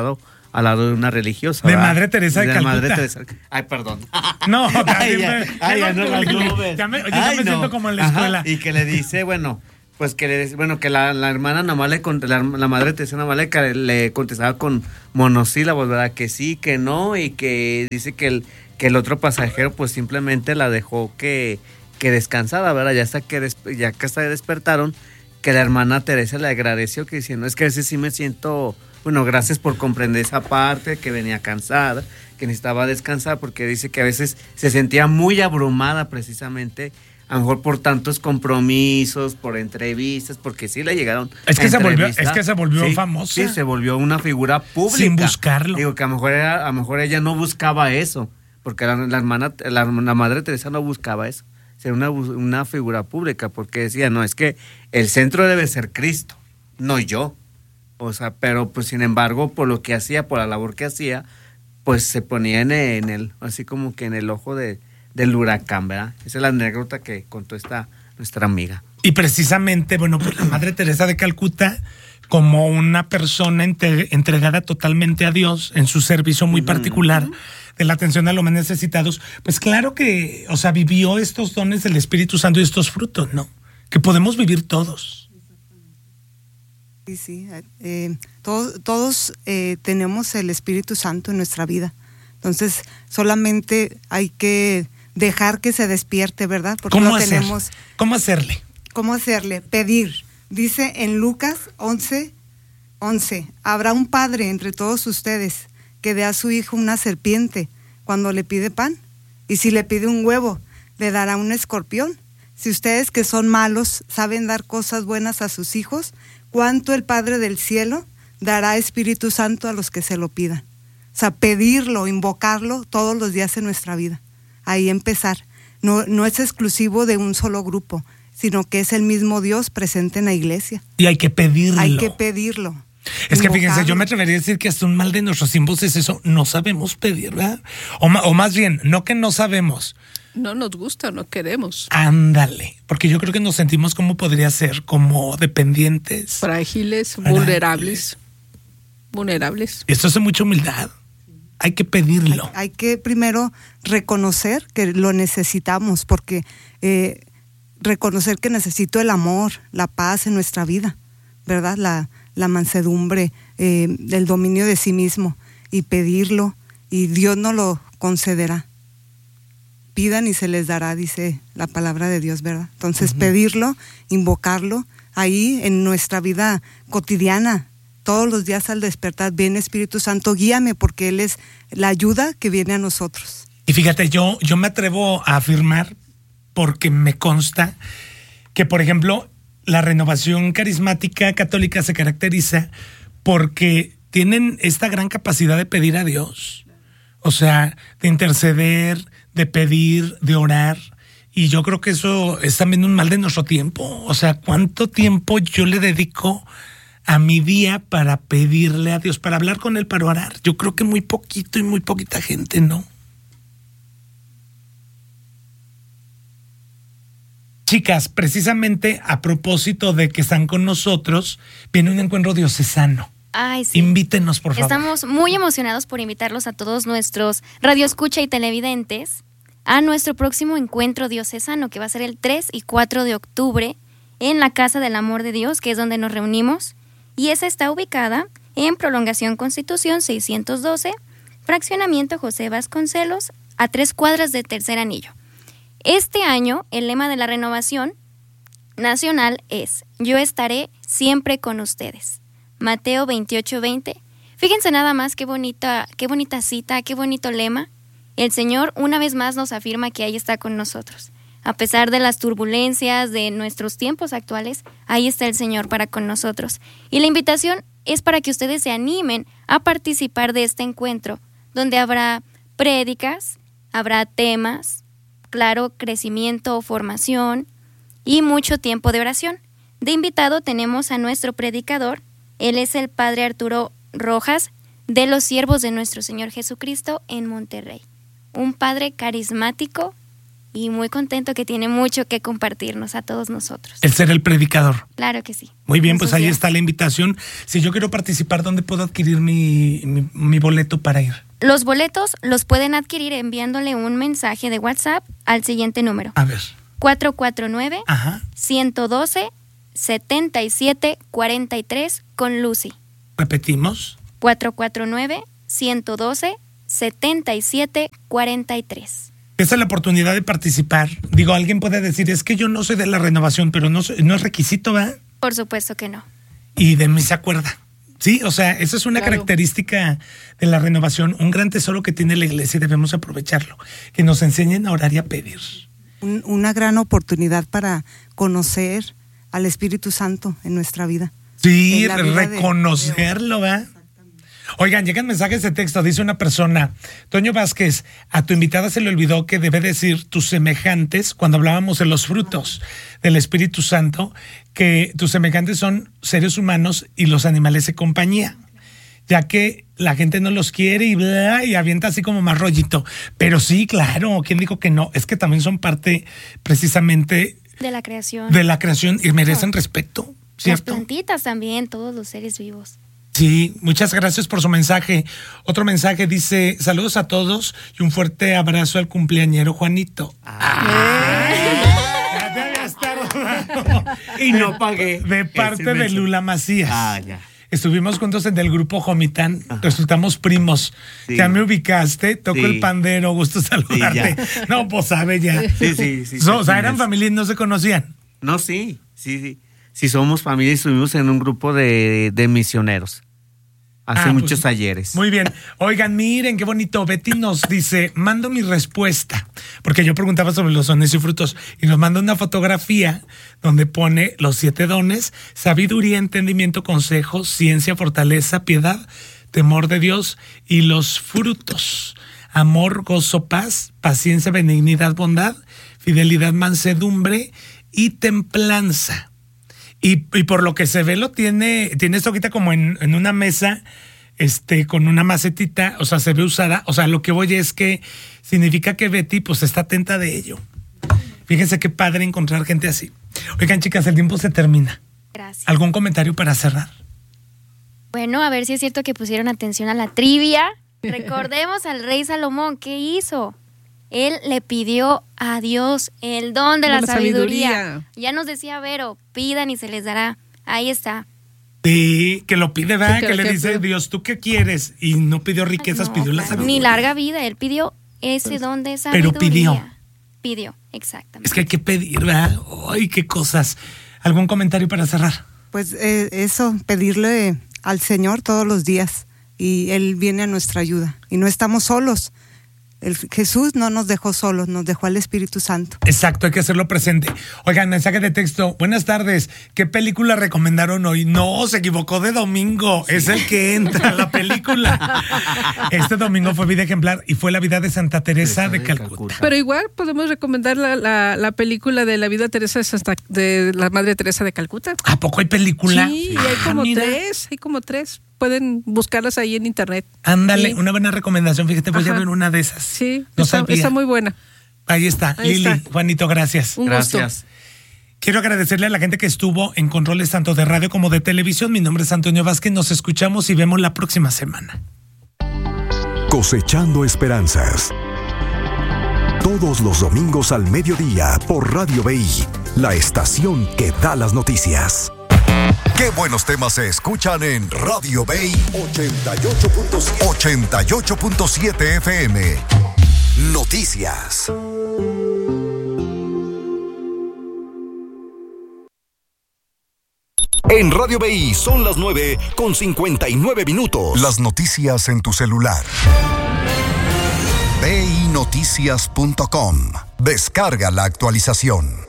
al lado de una religiosa. De ¿verdad? Madre Teresa de, de Calcuta. Madre Teresa. Ay, perdón. No, ay, ya, ay, ya no las nubes. Ya me, oye, Ay, yo me no. siento como en la Ajá, escuela. y que le dice, bueno, pues que le bueno que la, la hermana nomás le cont- la, la Madre Teresa nomás le, le contestaba con monosílabos, ¿verdad? Que sí, que no, y que dice que el, que el otro pasajero pues simplemente la dejó que, que descansara, ¿verdad? Ya hasta que des, ya que hasta despertaron, que la hermana Teresa le agradeció, que diciendo, es que a veces sí me siento, bueno, gracias por comprender esa parte, que venía cansada, que necesitaba descansar, porque dice que a veces se sentía muy abrumada precisamente, a lo mejor por tantos compromisos, por entrevistas, porque sí le llegaron es que a se volvió, entrevistar. es que se volvió Sí, famosa. Sí, se volvió una figura pública. Sin buscarlo. Digo que a lo mejor, era, a lo mejor ella no buscaba eso, porque la, la hermana, la, la Madre Teresa no buscaba eso, ser una, una figura pública, porque decía, no, es que el centro debe ser Cristo, no yo. O sea, pero pues sin embargo, por lo que hacía, por la labor que hacía, pues se ponía en, en el, así como que en el ojo de, del huracán, ¿verdad? Esa es la anécdota que contó esta nuestra amiga. Y precisamente, bueno, pues la Madre Teresa de Calcuta, como una persona entre, entregada totalmente a Dios en su servicio muy particular de la atención a los más necesitados, pues claro que, o sea, vivió estos dones del Espíritu Santo y estos frutos, ¿no? Que podemos vivir todos. Sí, sí. Eh, todos todos eh, tenemos el Espíritu Santo en nuestra vida. Entonces, solamente hay que dejar que se despierte, ¿verdad? Porque ¿Cómo no hacer? tenemos. ¿Cómo hacerle? ¿Cómo hacerle? Pedir. Dice en Lucas once, once, habrá un padre entre todos ustedes que dé a su hijo una serpiente cuando le pide pan, y si le pide un huevo, le dará un escorpión. Si ustedes que son malos saben dar cosas buenas a sus hijos, ¿cuánto el Padre del cielo dará Espíritu Santo a los que se lo pidan? O sea, pedirlo, invocarlo todos los días en nuestra vida. Ahí empezar. No, no es exclusivo de un solo grupo, sino que es el mismo Dios presente en la iglesia. Y hay que pedirlo. Hay que pedirlo. Es que invocarlo. fíjense, yo me atrevería a decir que hasta un mal de nuestros tiempos es eso, no sabemos pedir, ¿verdad? O, ma, o más bien, no que no sabemos. No nos gusta, no queremos. Ándale, porque yo creo que nos sentimos como podría ser, como dependientes. Frágiles, vulnerables. Vulnerables. Esto es mucha humildad. Hay que pedirlo. Hay, hay que primero reconocer que lo necesitamos, porque eh, reconocer que necesito el amor, la paz en nuestra vida, ¿verdad? La, la mansedumbre, eh, el dominio de sí mismo, y pedirlo, y Dios nos lo concederá. Pidan y se les dará, dice la palabra de Dios, ¿verdad? Entonces, uh-huh. pedirlo, invocarlo, ahí en nuestra vida cotidiana, todos los días al despertar, ven Espíritu Santo, guíame, porque Él es la ayuda que viene a nosotros. Y fíjate, yo, yo me atrevo a afirmar, porque me consta, que por ejemplo, la renovación carismática católica se caracteriza porque tienen esta gran capacidad de pedir a Dios. O sea, de interceder, de pedir, de orar. Y yo creo que eso es también un mal de nuestro tiempo. O sea, ¿cuánto tiempo yo le dedico a mi día para pedirle a Dios, para hablar con Él, para orar? Yo creo que muy poquito y muy poquita gente, ¿no? Chicas, precisamente a propósito de que están con nosotros, viene un encuentro diocesano. Ay, sí. Invítenos, por favor. Estamos muy emocionados por invitarlos a todos nuestros radioescucha y televidentes a nuestro próximo encuentro diocesano, que va a ser el tres y cuatro de octubre en la Casa del Amor de Dios, que es donde nos reunimos, y esa está ubicada en Prolongación Constitución seiscientos doce, Fraccionamiento José Vasconcelos, a tres cuadras de Tercer Anillo. Este año, el lema de la renovación nacional es: yo estaré siempre con ustedes. Mateo veintiocho veinte. Fíjense nada más qué bonita, qué bonita cita, qué bonito lema. El Señor una vez más nos afirma que ahí está con nosotros. A pesar de las turbulencias de nuestros tiempos actuales, ahí está el Señor para con nosotros. Y la invitación es para que ustedes se animen a participar de este encuentro, donde habrá prédicas, habrá temas, claro, crecimiento o formación y mucho tiempo de oración. De invitado tenemos a nuestro predicador. Él es el Padre Arturo Rojas, de los Siervos de nuestro Señor Jesucristo en Monterrey. Un padre carismático y muy contento que tiene mucho que compartirnos a todos nosotros. El ser el predicador. Claro que sí. Muy bien, pues ahí días. está la invitación. Si yo quiero participar, ¿dónde puedo adquirir mi, mi, mi boleto para ir? Los boletos los pueden adquirir enviándole un mensaje de WhatsApp al siguiente número. A ver. cuatro cuatro nueve, Ajá. uno uno dos, siete siete cuatro tres con Lucy. Repetimos. cuatro cuatro nueve, uno uno dos, siete siete cuatro tres. Esa es la oportunidad de participar. Digo, alguien puede decir, es que yo no soy de la renovación, pero no, soy, no es requisito, ¿verdad? Por supuesto que no. Y de mí se acuerda. Sí, o sea, esa es una Claro. característica de la renovación, un gran tesoro que tiene la iglesia y debemos aprovecharlo. Que nos enseñen a orar y a pedir. Un- una gran oportunidad para conocer al Espíritu Santo en nuestra vida. Sí, En la vida de- reconocerlo, ¿va? Oigan, llegan mensajes de texto, dice una persona, Toño Vázquez, a tu invitada se le olvidó que debe decir tus semejantes, cuando hablábamos de los frutos del Espíritu Santo, que tus semejantes son seres humanos y los animales de compañía, ya que la gente no los quiere y bla, y avienta así como más rollito. Pero sí, claro, ¿quién dijo que no? Es que también son parte precisamente De la creación. de la creación y merecen respeto, Las ¿cierto? plantitas también, todos los seres vivos. Sí, muchas gracias por su mensaje. Otro mensaje dice, saludos a todos y un fuerte abrazo al cumpleañero Juanito. Ya te había estado- Y no pagué. De parte Ese de mensaje. Lula Macías. Ah, ya. Estuvimos juntos en el grupo Jomitán, resultamos primos. Sí. Ya me ubicaste, toco Sí. el pandero, gusto saludarte. ya. No, pues sabe ya. Sí, sí, sí. So- o sí, sea, sí, eran es. familia y no se conocían. No, sí, sí, sí. Sí, somos familia y estuvimos en un grupo de, de misioneros. Hace Ah, pues, muchos ayeres. Muy bien. Oigan, miren qué bonito. Betty nos dice, mando mi respuesta, porque yo preguntaba sobre los dones y frutos, y nos manda una fotografía donde pone los siete dones: sabiduría, entendimiento, consejo, ciencia, fortaleza, piedad, temor de Dios, y los frutos: amor, gozo, paz, paciencia, benignidad, bondad, fidelidad, mansedumbre y templanza. Y, y por lo que se ve lo tiene, tiene esto ahorita como en, en una mesa, este, con una macetita, o sea, se ve usada. O sea, lo que voy es que significa que Betty pues está atenta de ello. Fíjense qué padre encontrar gente así. Oigan, chicas, el tiempo se termina. Gracias. ¿Algún comentario para cerrar? Bueno, a ver si es cierto que pusieron atención a la trivia. Recordemos al rey Salomón, ¿qué hizo? Él le pidió a Dios el don de la, De la sabiduría. sabiduría. Ya nos decía Vero, pidan y se les dará. Ahí está. Sí, que lo pide, ¿verdad? Sí, que que lo le que dice, pide. Dios, ¿tú qué quieres? Y no pidió riquezas, No, pidió la claro, sabiduría. ni larga vida, él pidió ese Pues, don de sabiduría. pero pidió. Pidió, exactamente. Es que hay que pedir, ¿verdad? ¡Ay, qué cosas! ¿Algún comentario para cerrar? Pues eh, eso, pedirle al Señor todos los días y Él viene a nuestra ayuda y no estamos solos. El, Jesús no nos dejó solos, nos dejó al Espíritu Santo. Exacto, hay que hacerlo presente. Oigan, mensaje de texto. Buenas tardes. ¿Qué película recomendaron hoy? No, se equivocó de domingo. Sí. Es el que entra a la película. Este domingo fue vida ejemplar y fue la vida de Santa Teresa de, de Calcuta. Calcuta. Pero igual podemos recomendar la, la, la película de la vida Teresa de, Santa, de la Madre Teresa de Calcuta. ¿A poco hay película? Sí, sí. Y hay como ah, tres, hay como tres. Pueden buscarlas ahí en internet. Ándale, sí. Una buena recomendación. Fíjate, voy Ajá. a ver una de esas. Sí, no está, está muy buena. Ahí está. Ahí Lili, está. Juanito, gracias. Un gracias. Gusto. Quiero agradecerle a la gente que estuvo en controles tanto de radio como de televisión. Mi nombre es Antonio Vázquez. Nos escuchamos y vemos la próxima semana. Cosechando esperanzas. Todos los domingos al mediodía por Radio B I, la estación que da las noticias. Qué buenos temas se escuchan en Radio B I ochenta y ocho punto siete F M. Noticias. En Radio B I son las nueve con cincuenta y nueve minutos. Las noticias en tu celular. B I noticias punto com. Descarga la actualización.